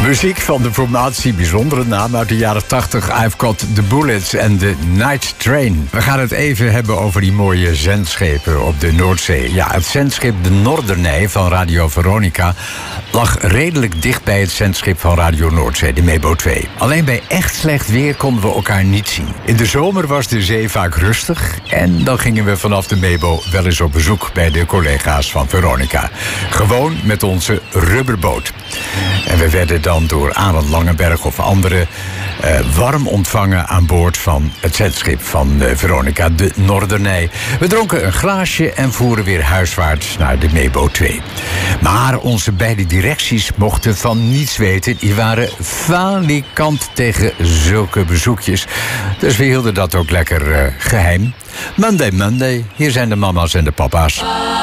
Muziek van de formatie, bijzondere naam uit de jaren 80. I've Got the Bullets en The Night Train. We gaan het even hebben over die mooie zendschepen op de Noordzee. Ja, het zendschip de Noorderney van Radio Veronica lag redelijk dicht bij het zendschip van Radio Noordzee, de Mebo 2. Alleen bij echt slecht weer konden we elkaar niet zien. In de zomer was de zee vaak rustig en dan gingen we vanaf de Mebo wel eens op bezoek bij de collega's van Veronica. Gewoon met onze rubberboot. En we werden dan door Arend Langenberg of anderen warm ontvangen aan boord van het zendschip van Veronica, de Noorderney. We dronken een glaasje en voeren weer huiswaarts naar de Mebo 2. Maar onze beide directies mochten van niets weten. Die waren falikant tegen zulke bezoekjes. Dus we hielden dat ook lekker geheim. Monday, Monday. Hier zijn de mama's en de papa's.